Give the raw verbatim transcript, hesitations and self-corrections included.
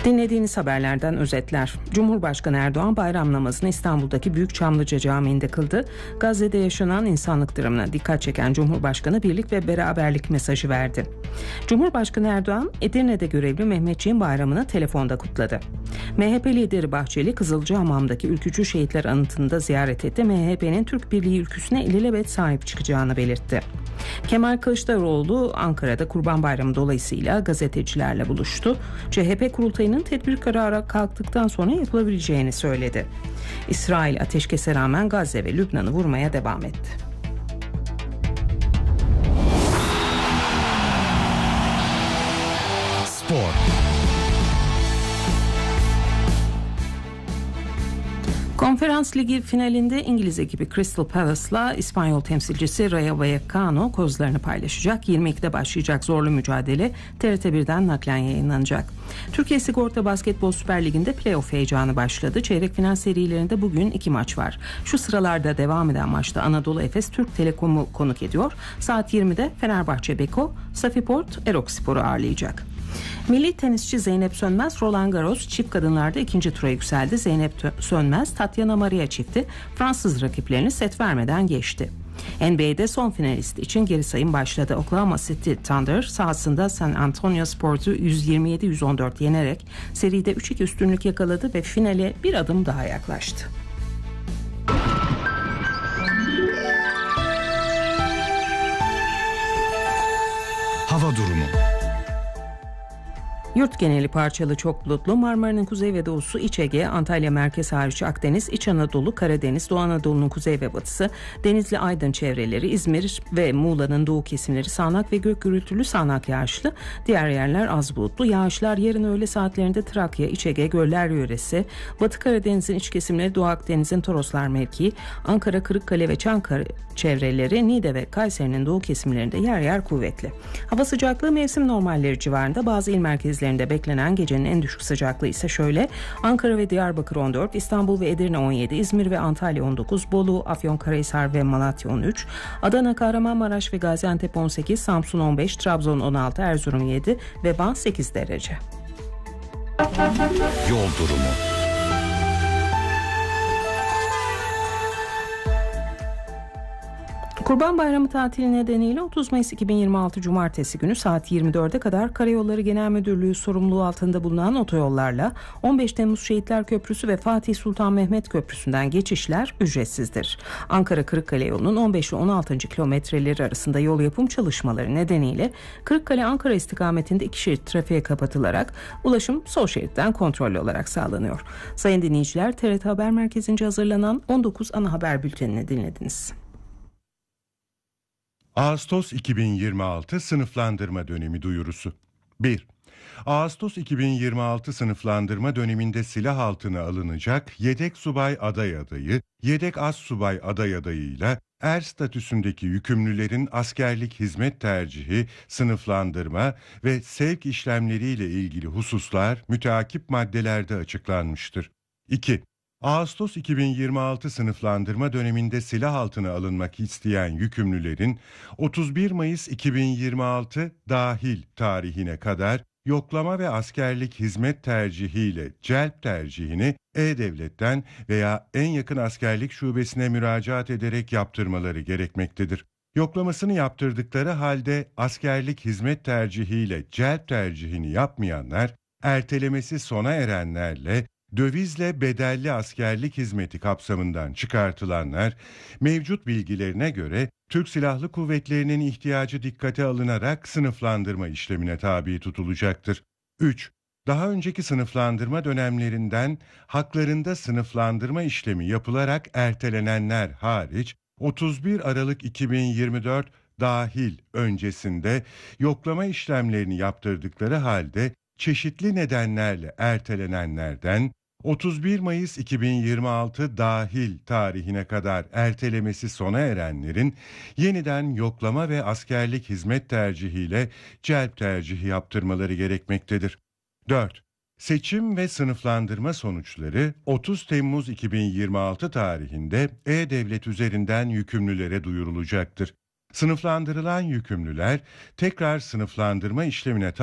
Dinlediğiniz haberlerden özetler. Cumhurbaşkanı Erdoğan bayram namazını İstanbul'daki Büyük Çamlıca Camii'nde kıldı. Gazze'de yaşanan insanlık dramına dikkat çeken Cumhurbaşkanı birlik ve beraberlik mesajı verdi. Cumhurbaşkanı Erdoğan, Edirne'de görevli Mehmetçiğin bayramını telefonda kutladı. M H P lideri Bahçeli, Kızılcahamam'daki ülkücü şehitler anıtını ziyaret etti. M H P'nin Türk Birliği ülküsüne ilelebet sahip çıkacağını belirtti. Kemal Kılıçdaroğlu Ankara'da Kurban Bayramı dolayısıyla gazetecilerle buluştu. C H P kurultayının tedbir kararı kalktıktan sonra yapılabileceğini söyledi. İsrail ateşkese rağmen Gazze ve Lübnan'ı vurmaya devam etti. Spor. Konferans Ligi finalinde İngiliz ekibi Crystal Palace'la İspanyol temsilcisi Rayo Vallecano kozlarını paylaşacak. yirmi ikide başlayacak zorlu mücadele T R T birden naklen yayınlanacak. Türkiye Sigorta Basketbol Süper Ligi'nde playoff heyecanı başladı. Çeyrek final serilerinde bugün iki maç var. Şu sıralarda devam eden maçta Anadolu Efes Türk Telekom'u konuk ediyor. Saat yirmide Fenerbahçe Beko, Safiport Erokspor'u ağırlayacak. Milli tenisçi Zeynep Sönmez, Roland Garros çift kadınlarda ikinci tura yükseldi. Zeynep Sönmez, Tatiana Maria çifti Fransız rakiplerini set vermeden geçti. N B A'de son finalist için geri sayım başladı. Oklahoma City Thunder sahasında San Antonio Spurs'u yüz yirmi yedi yüz on dört yenerek seride üç iki üstünlük yakaladı ve finale bir adım daha yaklaştı. Hava durumu. Yurt geneli parçalı çok bulutlu. Marmara'nın kuzey ve doğusu, İç Ege, Antalya merkez hariç Akdeniz, İç Anadolu, Karadeniz, Doğu Anadolu'nun kuzey ve batısı, Denizli, Aydın çevreleri, İzmir ve Muğla'nın doğu kesimleri sağanak ve gök gürültülü sağanak yağışlı. Diğer yerler az bulutlu. Yağışlar yarın öğle saatlerinde Trakya, İç Ege, Göller yöresi, Batı Karadeniz'in iç kesimleri, Doğu Akdeniz'in Toroslar mevkii, Ankara, Kırıkkale ve Çankırı çevreleri, Niğde ve Kayseri'nin doğu kesimlerinde yer yer kuvvetli. Hava sıcaklığı mevsim normalleri civarında. Bazı il merkezlerinde beklenen gecenin en düşük sıcaklığı ise şöyle: Ankara ve Diyarbakır on dört, İstanbul ve Edirne on yedi, İzmir ve Antalya on dokuz, Bolu, Afyonkarahisar ve Malatya on üç, Adana, Kahramanmaraş ve Gaziantep on sekiz, Samsun on beş, Trabzon on altı, Erzurum yedi ve Van sekiz derece. Yol durumu. Kurban Bayramı tatili nedeniyle otuz Mayıs iki bin yirmi altı Cumartesi günü saat yirmi dörde kadar Karayolları Genel Müdürlüğü sorumluluğu altında bulunan otoyollarla on beş Temmuz Şehitler Köprüsü ve Fatih Sultan Mehmet Köprüsü'nden geçişler ücretsizdir. Ankara-Kırıkkale yolunun on beş ile on altıncı kilometreleri arasında yol yapım çalışmaları nedeniyle Kırıkkale-Ankara istikametinde iki şerit trafiğe kapatılarak ulaşım sol şeritten kontrollü olarak sağlanıyor. Sayın dinleyiciler, T R T Haber Merkezi'nce hazırlanan on dokuz ana haber bültenini dinlediniz. Ağustos iki bin yirmi altı sınıflandırma dönemi duyurusu. bir. Ağustos iki bin yirmi altı sınıflandırma döneminde silah altına alınacak yedek subay aday adayı, yedek az subay aday adayıyla er statüsündeki yükümlülerin askerlik hizmet tercihi, sınıflandırma ve sevk işlemleriyle ilgili hususlar müteakip maddelerde açıklanmıştır. iki. Ağustos iki bin yirmi altı sınıflandırma döneminde silah altına alınmak isteyen yükümlülerin otuz bir Mayıs iki bin yirmi altı dahil tarihine kadar yoklama ve askerlik hizmet tercihiyle celp tercihini E-Devlet'ten veya en yakın askerlik şubesine müracaat ederek yaptırmaları gerekmektedir. Yoklamasını yaptırdıkları halde askerlik hizmet tercihiyle celp tercihini yapmayanlar, ertelemesi sona erenlerle dövizle bedelli askerlik hizmeti kapsamından çıkartılanlar, mevcut bilgilerine göre Türk Silahlı Kuvvetleri'nin ihtiyacı dikkate alınarak sınıflandırma işlemine tabi tutulacaktır. üç. Daha önceki sınıflandırma dönemlerinden haklarında sınıflandırma işlemi yapılarak ertelenenler hariç otuz bir Aralık iki bin yirmi dört dahil öncesinde yoklama işlemlerini yaptırdıkları halde çeşitli nedenlerle ertelenenlerden otuz bir Mayıs iki bin yirmi altı dahil tarihine kadar ertelemesi sona erenlerin yeniden yoklama ve askerlik hizmet tercihiyle celp tercihi yaptırmaları gerekmektedir. dört. Seçim ve sınıflandırma sonuçları otuz Temmuz iki bin yirmi altı tarihinde E-Devlet üzerinden yükümlülere duyurulacaktır. Sınıflandırılan yükümlüler tekrar sınıflandırma işlemine